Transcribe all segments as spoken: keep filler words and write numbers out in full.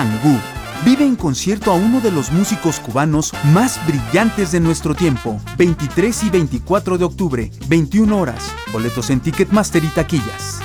Mangú. Vive en concierto a uno de los músicos cubanos más brillantes de nuestro tiempo. veintitrés y veinticuatro de octubre, veintiuna horas. Boletos en Ticketmaster y taquillas.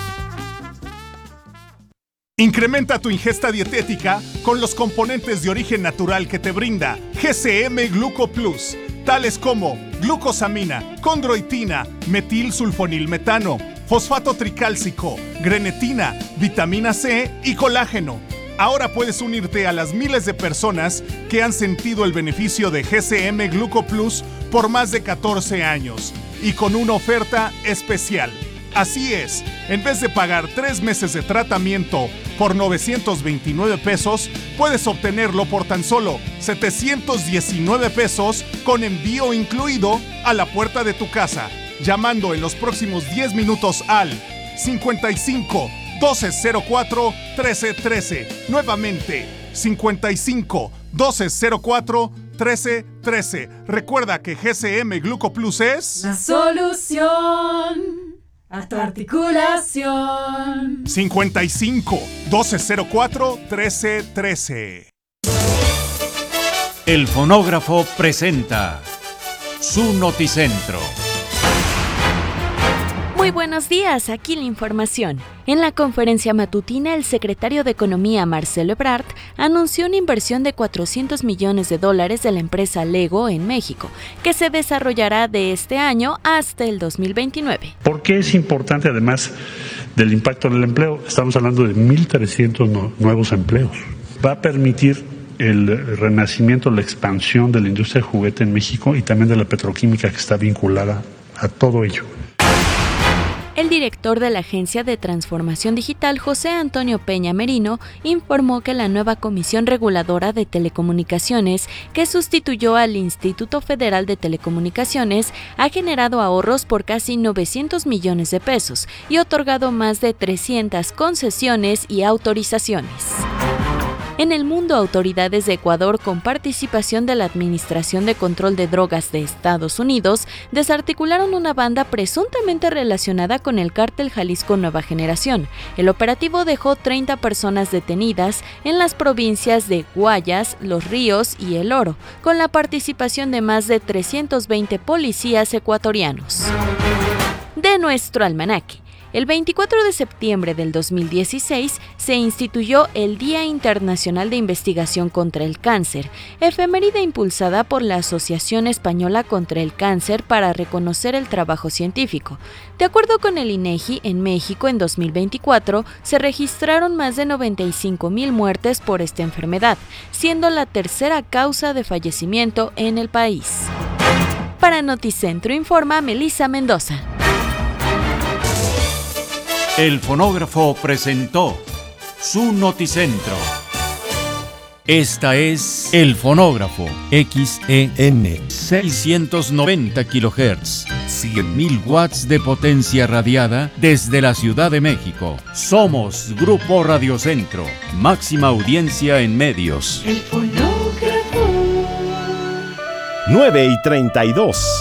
Incrementa tu ingesta dietética con los componentes de origen natural que te brinda G C M Gluco Plus, tales como glucosamina, condroitina, metilsulfonilmetano, fosfato tricálcico, grenetina, vitamina C y colágeno. Ahora puedes unirte a las miles de personas que han sentido el beneficio de G C M Gluco Plus por más de catorce años y con una oferta especial. Así es, en vez de pagar tres meses de tratamiento por novecientos veintinueve pesos, puedes obtenerlo por tan solo setecientos diecinueve pesos con envío incluido a la puerta de tu casa, llamando en los próximos diez minutos al cincuenta y cinco, doce cero cuatro, trece trece. Nuevamente, cincuenta y cinco, doce cero cuatro, trece trece. Recuerda que G C M Gluco Plus es la solución a tu articulación. cincuenta y cinco, doce cero cuatro, trece trece. El Fonógrafo presenta su Noticentro. Muy buenos días, aquí la información. En la conferencia matutina, el secretario de Economía, Marcelo Ebrard, anunció una inversión de cuatrocientos millones de dólares de la empresa Lego en México, que se desarrollará de este año hasta el dos mil veintinueve. ¿Por qué es importante, además del impacto en el empleo? Estamos hablando de mil trescientos no, nuevos empleos. Va a permitir el renacimiento, la expansión de la industria de juguete en México y también de la petroquímica que está vinculada a todo ello. El director de la Agencia de Transformación Digital, José Antonio Peña Merino, informó que la nueva Comisión Reguladora de Telecomunicaciones, que sustituyó al Instituto Federal de Telecomunicaciones, ha generado ahorros por casi novecientos millones de pesos y otorgado más de trescientas concesiones y autorizaciones. En el mundo, autoridades de Ecuador, con participación de la Administración de Control de Drogas de Estados Unidos, desarticularon una banda presuntamente relacionada con el cártel Jalisco Nueva Generación. El operativo dejó treinta personas detenidas en las provincias de Guayas, Los Ríos y El Oro, con la participación de más de trescientos veinte policías ecuatorianos. De nuestro almanaque. El veinticuatro de septiembre del dos mil dieciséis se instituyó el Día Internacional de Investigación contra el Cáncer, efeméride impulsada por la Asociación Española contra el Cáncer para reconocer el trabajo científico. De acuerdo con el INEGI, en México en dos mil veinticuatro se registraron más de noventa y cinco mil muertes por esta enfermedad, siendo la tercera causa de fallecimiento en el país. Para Noticentro informa Melissa Mendoza. El Fonógrafo presentó su Noticentro. Esta es El Fonógrafo, X E N, seiscientos noventa kilohertz, cien mil watts de potencia radiada desde la Ciudad de México. Somos Grupo Radiocentro, máxima audiencia en medios. El Fonógrafo. nueve y treinta y dos.